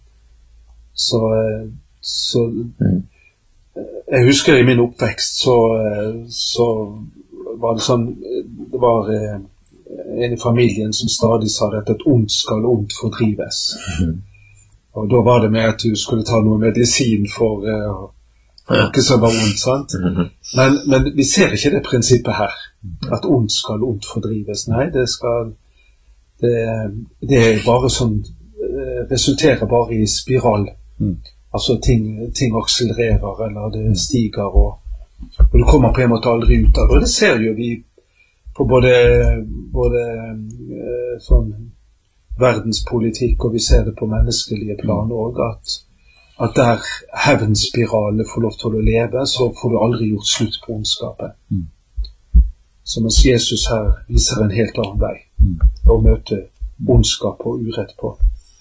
Så, så mm. jeg husker i min oppvekst, så, så var det sånn, det var en i familien som stadig sa at et ondt skal ondt fordrives. Mm. Og da var det med at du skulle ta noe medisin for uh, ja. Ikke så var ondt, sant? Mm. Men, men vi ser ikke det prinsippet her, at ondt skal ondt fordrives. Nei, det skal, det, det er bare sånn, resulterer bare i spiral. Mm. Altså ting, ting akselererer, eller det stiger, og, og du kommer på en måte aldri ut av det. Og det ser jo vi på både, både eh, sånn verdenspolitikk, og vi ser det på menneskelige plan også, at, at der hevnspirale får lov til å leve, så får du aldri gjort slutt på ondskapet. Mm. Så mens Jesus her viser en helt annen vei, mm. å møte ondskap og urett på.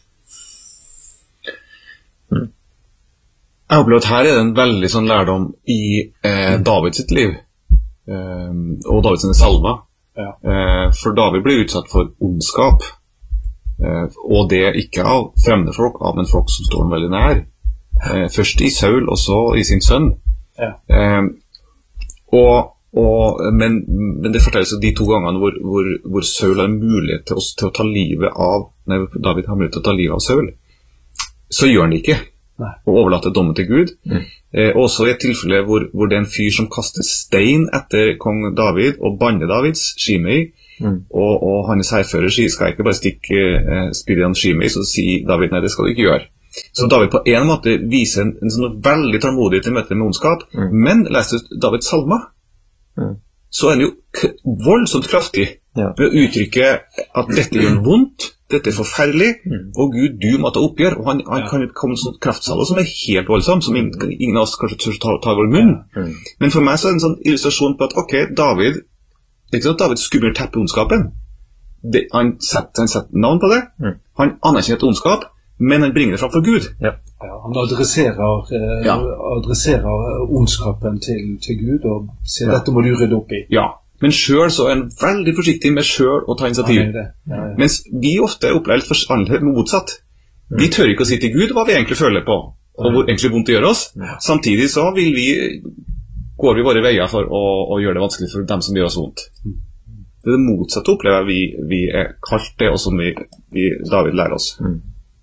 Mm. Jeg opplever at her er det en veldig sånn lærdom i eh, Davids sitt liv. Uh, og Davids salmer ja. uh, for David blir utsatt for ondskap, uh, og det ikke av fremmede folk, av en folk som står ham veldig nær, uh, først i Saul og så i sin sønn ja. uh, og, og, men, men det fortelles de to gangene hvor, hvor, hvor Saul har mulighet til, oss, til å ta livet av nei, David har mulighet til å ta livet av Saul, så gjør han det ikke Nei. Og overlate dommen til Gud. Mm. Eh, også i et tilfelle hvor, hvor det er en fyr som kaster stein etter kong David og banner Davids, Shimei, mm. og, og hans herfører sier, skal jeg ikke bare stikke eh, spirren Shimei, så sier David, nei, det skal du ikke gjøre. Så David på en måte viser en, en sånn veldig tålmodighet i møte med ondskap, mm. men leser Davids salmer, mm. så er han jo k- voldsomt kraftig ja. ved å uttrykke at dette gjør vondt, dette er forferdelig, mm. og Gud, du må ta oppgjør, og han, han ja. kan komme en sånn kraftsalve som er helt voldsom, som ingen, ingen av oss kanskje tør ta, ta vår munn. Mm. Men for meg så er det en sånn illustrasjon på at, ok, David, det er ikke sånn at David skummer teppe ondskapen. Det, han, setter, han setter navn på det, mm. han anerkjenner et ondskap, men han bringer det fram for Gud. Ja. Ja, han adresserer, eh, ja. adresserer ondskapen til, til Gud, og sier ja. dette må du rydde opp i. Ja. Men selv så er han veldig forsiktig med selv å ta initiativ. Ja, det. Ja, ja. Mens vi ofte opplever litt for motsatt. Mm. Vi tør ikke å si til Gud hva vi egentlig føler på, og hvor egentlig vondt det gjør oss. Ja. Samtidig så vil vi, går vi våre veier for å, å gjøre det vanskelig for dem som gjør oss vondt. Mm. Det er det motsatte opplever vi, vi er kalt det, og som vi, vi David lærer oss. Mm.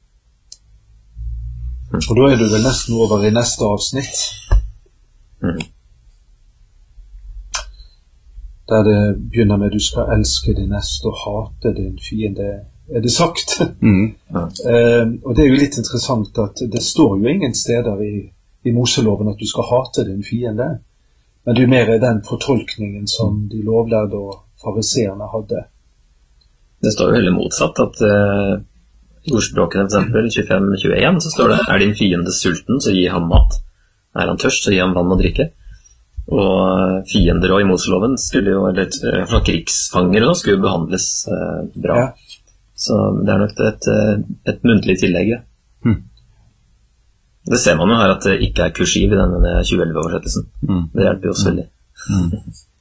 Og da er du vel nesten over i neste avsnitt. Mm. Der det begynner med du skal elske din neste og hate din fiende, er det sagt. Mm. Ja. eh, og det er jo litt interessant at det står jo ingen steder i, i Moseloven at du skal hate din fiende, men det er mer den fortolkningen som de lovlærde og fariseerne hadde. Det står jo heller motsatt, at uh, i ordspråkene for eksempel tjuefem tjueen så står det, er din fiende sulten, så gi ham mat. Er han tørst, så gi ham vann og drikke. Og fiender og i Moseloven skulle jo, eller fra krigsfanger og skulle behandles eh, bra. Ja. Så det er nok et, et muntlig tillegg. Hmm. Det ser man jo her at det ikke er kursiv i denne tjue elleve-oversettelsen. Hmm. Det hjelper jo også veldig. Hmm.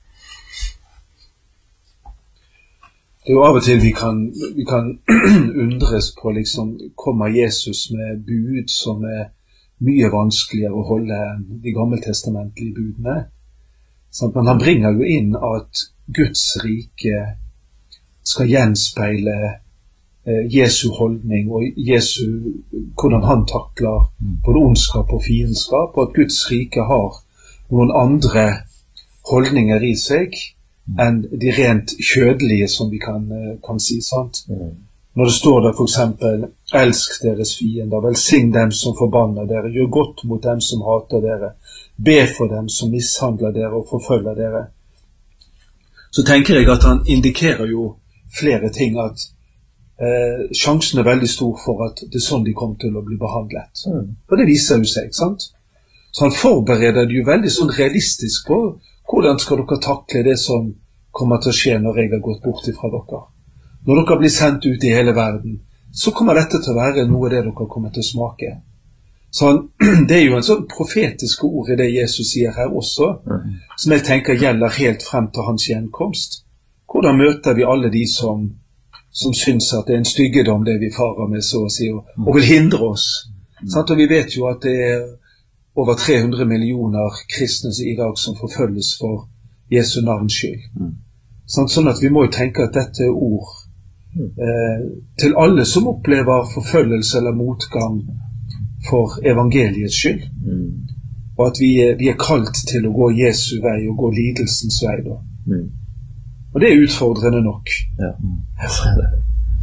Det er jo av og til vi kan, vi kan undres på liksom, kommer Jesus med bud som er mye vanskeligere å holde enn de gammeltestamentlige budene. Sant? Men han bringer jo inn at Guds rike skal gjenspeile eh, Jesu holdning og Jesu, hvordan han takler både ondskap og fiendskap, og at Guds rike har noen andre holdninger i seg enn de rent kjødelige, som vi kan, kan si, sant? Mm. Når det står der for eksempel, elsk deres fiender, velsign dem som forbanner dere, gjør godt mot dem som hater dere, be for dem som mishandler dere og forfølger dere. Så tenker jeg at han indikerer jo flere ting, at eh, sjansen er veldig stor for at det er sånn de kommer til å bli behandlet. Mm. Og det viser jo seg, sant? Så han forbereder det jo veldig sånn realistisk på hvordan skal dere takle det som kommer til å skje når jeg har gått bort ifra dere. Når dere blir sendt ut i hele verden, så kommer dette til å være noe det dere kommer til å smake. Så han, det er jo en sånn profetiske ord i det Jesus sier her også, mm. som jeg tenker gjelder helt frem til hans gjenkomst. Hvordan møter vi alle de som, som syns at det er en styggedom det vi farer med, så å si, og, og vil hindre oss. Mm. Sant? Og vi vet jo at det er over tre hundre millioner kristne i dag som forfølges for Jesu navns skyld. Mm. Sånn, sånn at vi må jo tenke at dette er ord eh, til alle som opplever forfølgelse eller motgang for evangeliets skyld. Mm. Og at vi er, vi er kalt til å gå Jesu vei og gå lidelsens vei da. Mm. Og det er utfordrende nok. Ja, jeg ser det.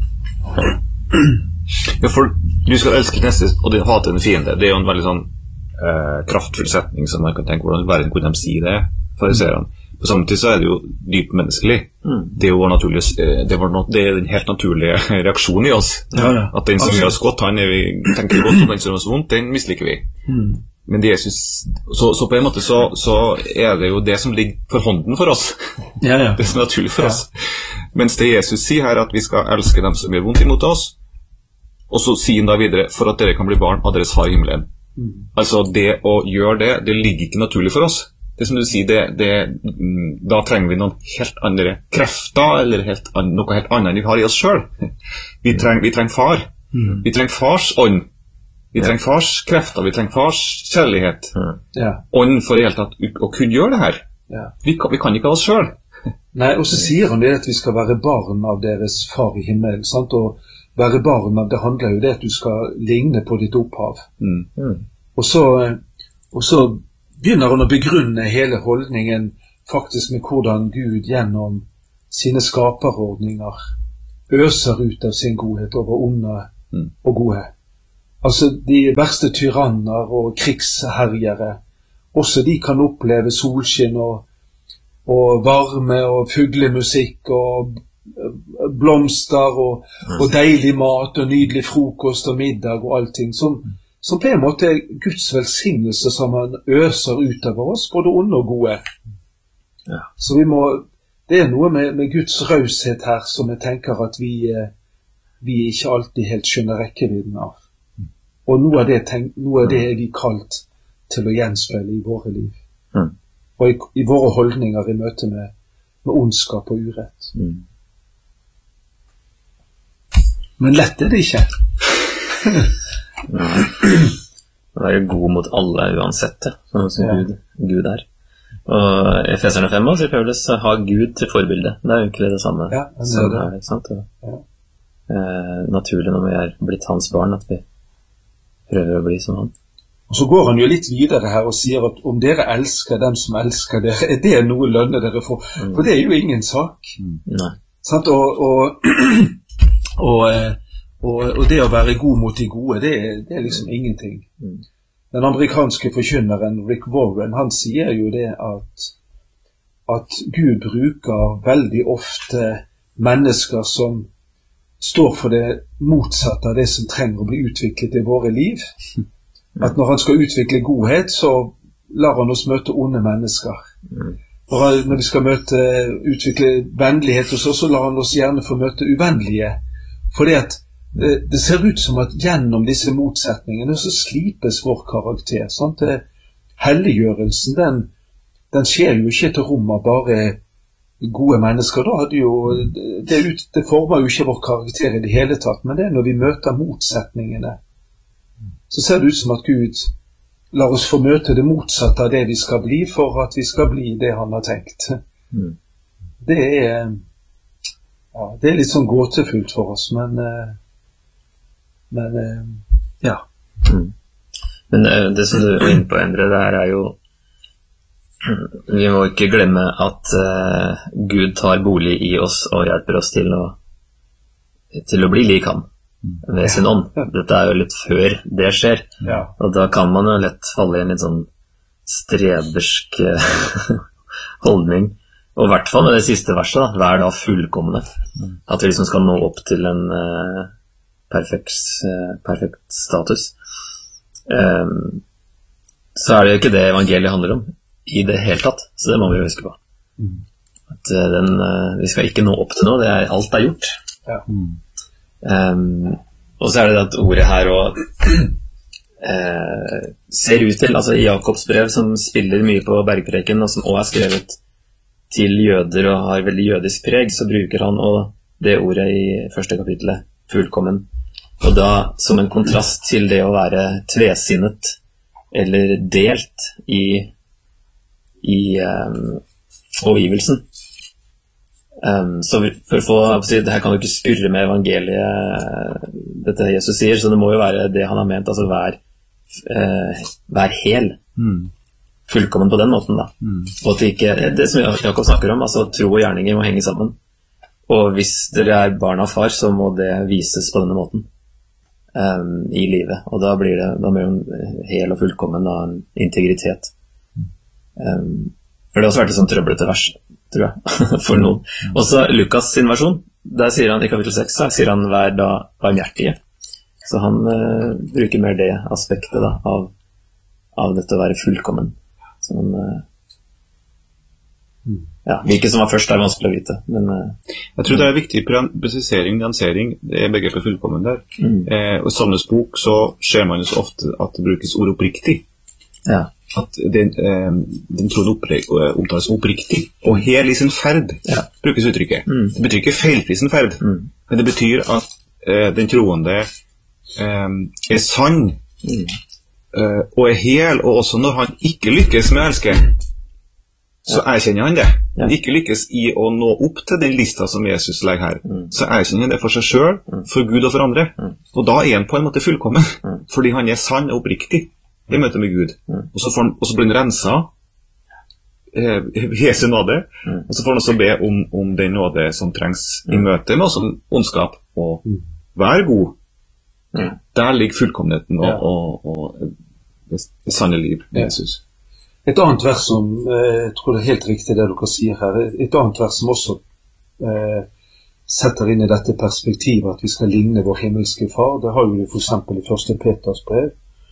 Ja, for du skal elske neste og det hate en fiende. Det er jo en veldig sånn eh, kraftfull setning som man kan tenke hvordan verden kunne de si det, fariserene. På samme tid så er det jo dypt menneskelig. Mm. Det er jo naturlige, det, var no, det er den helt naturlige reaksjonen i oss. Ja, ja. At den som gjør oss godt, han er vi, tenker godt, og den som gjør oss vondt, den misliker vi. Mm. Men det Jesus, så, så på en måte så, så er det jo det som ligger for hånden for oss. Ja, ja. Det som er naturlig for ja. oss. Mens det Jesus sier her, at vi skal elske dem som gjør vondt imot oss, og så sier han da videre, for at dere kan bli barn av deres far i himmelen. Mm. Altså det å gjøre det, det ligger ikke naturlig for oss. Det som du sier, det, det, da trenger vi noen helt andre krefter, eller helt, noe helt annet enn vi har i oss selv. Vi trenger, vi trenger far. Mm. Vi trenger fars ånd. Vi trenger fars krefter, vi trenger fars kjærlighet. Mm. Ja. Ånd for i hele tatt å kunne gjøre det her. Ja. Vi, vi kan ikke ha oss selv. Nei, og så sier han det at vi skal være barn av deres far i himmelen, sant? Og være barn av det handler jo det at du skal ligne på ditt opphav. Mm. Mm. Og så, og så begynner han å begrunne hele holdningen faktisk med hvordan Gud gjennom sine skaperordninger øser ut av sin godhet over onde mm. og gode. Altså de verste tyranner og krigsherjere, også de kan oppleve solskinn og, og varme og fuglemusikk og blomster og, mm. og deilig mat og nydelig frokost og middag og allting som som på en måte er Guds velsignelse som han øser ut av oss, både onde og gode. Ja. Så vi må, det er noe med, med Guds raushet her som jeg tenker at vi, vi ikke alltid helt skjønner rekkevidden av. Og noe av det, tenk, noe av det er vi kalt til å gjenspeile i våre liv. Mm. Og i, i våre holdninger i møte med, med ondskap og urett. Mm. Men lett er det ikke. Nei. Være god mot alle uansett det, sånn som ja. Gud, Gud er. Og Efeserne fem sier Paulus, ha Gud til forbilde. Det er jo egentlig det samme ja, det som det. Er, ikke sant? Og, ja. eh, naturlig når vi er blitt hans barn, at vi prøver å bli som han. Og så går han jo litt videre her og sier at om dere elsker dem som elsker dere, er det noe lønne dere får? Mm. For det er jo ingen sak. Mm. Nei. Sant? Og, og, og Og, og det å være god mot de gode, det, det er liksom ingenting. Mm. Den amerikanske forkynneren Rick Warren, han sier jo det at, at Gud bruker veldig ofte mennesker som står for det motsatte av det som trenger å bli utviklet i våre liv. Mm. At når han skal utvikle godhet, så lar han oss møte onde mennesker. Mm. Og når vi skal møte, utvikle vennlighet hos oss, så lar han oss gjerne få møte uvennlige. Fordi at det ser ut som at gjennom disse motsetningene så slipes vår karakter. Sant? Helliggjørelsen, den, den skjer jo ikke til rom av bare gode mennesker. Da hadde jo, det, ut, det former jo ikke vår karakter i det hele tatt, men det er når vi møter motsetningene, så ser det ut som at Gud la oss få møte det motsatte av det vi skal bli, for at vi skal bli det han har tenkt. Mm. Det er, ja, det er litt sånn gåtefullt for oss, men, men ja. Mm. Men det som du er inne på, Endre, det her er jo, vi må ikke glemme at uh, Gud tar bolig i oss og hjelper oss til å, til å bli lik han. Ved sin ånd. Dette er jo litt før det skjer, ja. Og da kan man jo lett falle i en litt sånn strebersk holdning, og i hvert fall med det siste verset da, vær da fullkomne, at vi liksom skal nå opp til en uh, perfekt, uh, perfekt status. Um, så er det jo ikke det evangeliet handler om i det hele tatt, så det må vi huske på, at uh, den, uh, vi skal ikke nå opp til noe, det er, alt er gjort. Ja. Um, og så er det at ordet her og, uh, ser ut til, altså i Jakobs brev som spiller mye på bergpreken og som også er skrevet til jøder og har veldig jødisk preg, så bruker han også det ordet i første kapitlet, fullkommen, og da som en kontrast til det å være tvesinnet eller delt i i um, overgivelsen. Um, så for å få, det her kan du ikke spurre med evangeliet, dette Jesus sier, så det må jo være det han har ment, altså vær, eh, vær hel, mm. fullkommen på den måten da, mm. og at det ikke, det som Jakob snakker om, altså tro og gjerninger må henge sammen, og hvis dere er barn av far, så må det vises på denne måten um, i livet, og da blir det, da blir det hel og fullkommen da, en integritet. Um, for det har også vært et sånn trøblete vers, tror jeg, for noen. Og så Lukas sin versjon, der sier han i kapittel seks, da, sier han vær da barmhjertige. Så han uh, bruker mer det aspektet da, av, av dette å være fullkommen. Så han, uh, ja, hvilket som var først er vanskelig å vite. Men, uh, jeg tror det er viktig presisering, nyansering, det er begrepet fullkommen der. Mm. Eh, og i Salmes bok så ser man jo så ofte at det brukes ord oppriktig. Ja. At den, eh, den troen omtales oppriktig og hel i sin ferd, ja. Brukes uttrykket. Mm. Det betyr ikke feilfri sin ferd, mm. men det betyr at eh, den troende eh, er sann mm. eh, og er hel, og også når han ikke lykkes med å elske, så ja. Erkjenner han det. Han ja. Ikke lykkes i å nå opp til den lista som Jesus legger her, mm. så erkjenner han det for seg selv, mm. for Gud og for andre, mm. og da er han på en måte fullkommen, mm. fordi han er sann og oppriktig i møte med Gud. Mm. Og, så han, og så blir han renset eh, Jesu nåde, mm. og så får han også be om, om den nåde som trengs mm. i møte med også ondskap, og mm. vær god. Mm. Der ligger fullkommenheten og, ja. og, og det, det sanne liv med Jesus. Et annet vers som, eh, jeg tror det er helt riktig det dere sier her, et annet vers som også eh, setter inn i dette perspektivet at vi skal ligne vår himmelske far, det har jo vi for eksempel i første Peters brev,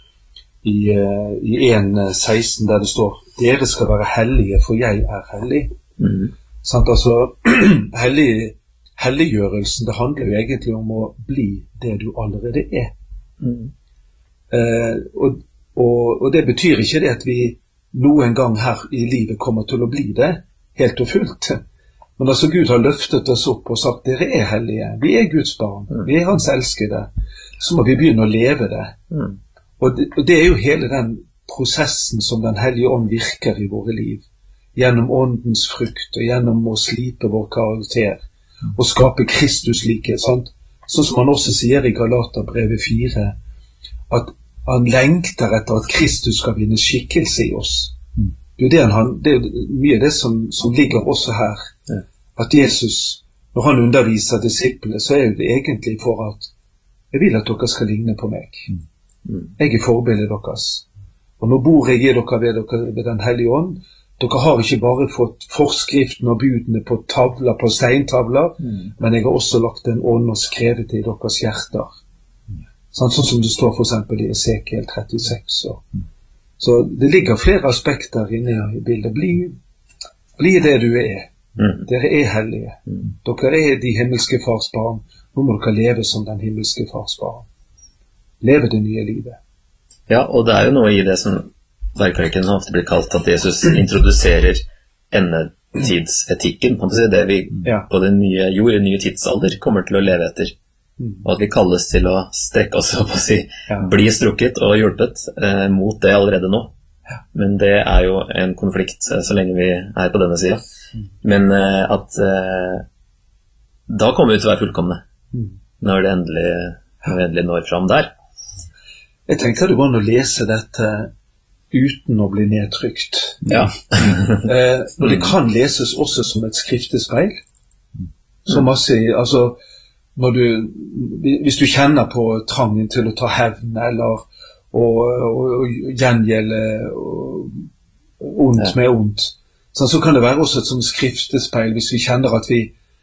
i, uh, i en seksten der det står dere skal være hellige for jeg er hellig. Mm. Sant, altså hellig, helliggjørelsen det handler jo egentlig om å bli det du allerede er. Mm. uh, og, og, og det betyr ikke det at vi noen gang her i livet kommer til å bli det helt og fullt, men altså Gud har løftet oss opp og sagt dere er hellige, vi er Guds barn, mm. vi er hans elskede, så må vi begynne å leve det. Mm. Og det, og det er jo hele den prosessen som den hellige ånd virker i våre liv, gjennom åndens frukt og gjennom å slipe vår karakter og skape Kristus like, sant? Sånn som han også sier i Galaterbrevet fire, at han lengter etter at Kristus skal vinne skikkelse i oss. Det er, det han, det er mye av det som, som ligger også her, at Jesus, når han underviser disiplene, så er det egentlig for at jeg vil at dere skal ligne på meg. Jeg er forbildet deres. Og nå bor jeg i dere ved, dere ved den hellige ånd. Dere har ikke bare fått forskriften og budene på tavler, på steintavler, mm. men jeg har også lagt en ånd og skrevet det i deres hjerter. Mm. Sånn, sånn som det står for eksempel i Esekiel trettiseks. Og. Mm. Så det ligger flere aspekter inne i bildet. Bli, bli det du er. Mm. Dere er hellige. Mm. Dere er de himmelske fars barn. Nå må dere leve som den himmelske fars barn. Leve det nye livet. Ja, og det er jo noe i det som bergpreken ofte blir kalt at Jesus introduserer endetidsetikken, det vi ja. På den nye jord, den nye tidsalder, kommer til å leve etter. og at vi kalles til å strekke oss opp og si, Ja. bli strukket og hjulpet eh, mot det allerede nå. Ja. Men det er jo en konflikt eh, så lenge vi er på denne siden. Men eh, at eh, da kommer vi til å være fullkomne Mm. når det endelig, når vi endelig når fram der. Jeg tenker det går an å lese dette uten å bli nedtrykt. Ja. eh, og det kan leses også som et skriftespeil. Så masse, altså, når du, hvis du kjenner på trangen til å ta hevn, eller å, å, å gjengjelde ondt Ja. med ondt, så, så kan det være også et sånt skriftespeil hvis vi kjenner at vi,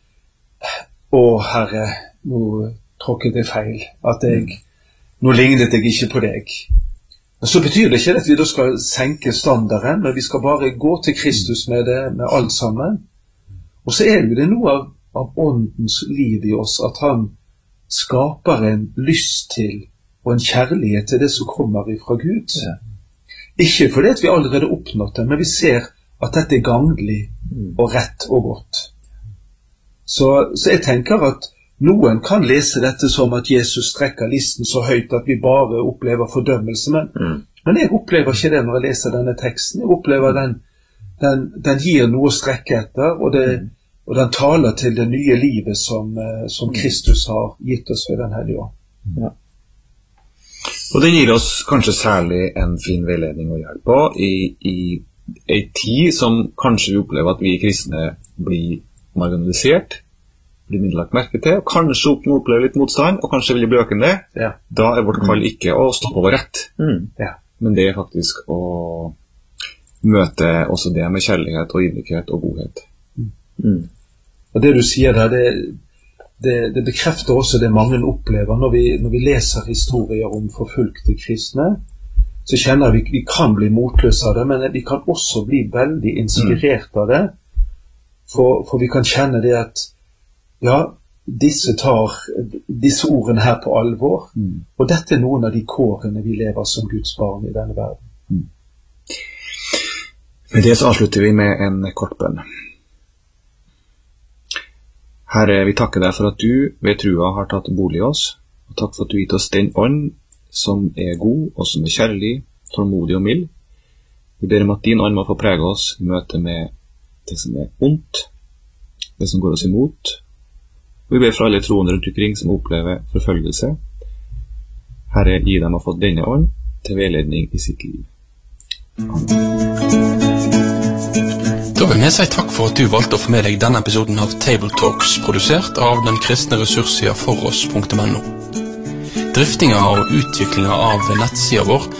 å Herre, nå tråkket jeg feil, at jeg, nå lignet jeg ikke på deg. Så betyr det ikke at vi da skal senke standarden, men vi skal bare gå til Kristus med det, med alt sammen. Og så er jo det noe av, av åndens liv i oss, at han skaper en lyst til, og en kjærlighet til det som kommer ifra Gud. Ja. Ikke fordi at vi allerede oppnått det, men vi ser at dette er ganglig og rett og godt. Så, så jeg tenker at noen kan lese dette som at Jesus strekker listen så høyt at vi bare opplever fordømmelse, men, Mm. men jeg opplever ikke det når jeg leser denne teksten. Jeg opplever den, den, den gir noe å strekke etter, og, det, og den taler til det nye livet som, eh, som Kristus har gitt oss ved den hellige ånd. Ja. Og det gir oss kanskje særlig en fin veiledning og hjelp på i, i en tid som kanskje vi opplever at vi kristne blir marginalisert, blir mindre lagt merke til, og kanskje opplever litt motstand, og kanskje vil bli økende. Ja. Da er vårt kall ikke å stå på vår rett, Mm. Ja. men det er faktisk å møte også det med kjærlighet og ydmykhet og godhet. Mm. Og det du sier der, det, det, det bekrefter også det mange opplever når vi, når vi leser historier om forfulgte kristne. Så kjenner vi vi kan bli motløse av det, men vi kan også bli veldig inspirert av det. For, for vi kan kjenne det at ja, disse tar disse ordene her på alvor, Mm. og dette er noen av de kårene vi lever som Guds barn i denne verden. Med det så avslutter vi med en kort bønn. Herre, vi takker deg for at du ved trua har tatt bolig i oss, og takk for at du gitt oss den ånd som er god og som er kjærlig, tålmodig og mild. Vi ber om at din ånd må få prege oss i møte med det som er ondt, det som går oss imot. Og vi ber for alle troende rundt omkring som opplever forfølgelse. Herre, gi dem å få denne ånd til veiledning i sitt liv. Da vil vi si takk for at du valgte å få med deg denne episoden av Table Talks, produsert av den kristne ressurssida foross punktum no. Driftinga og utviklinga av nettsida vår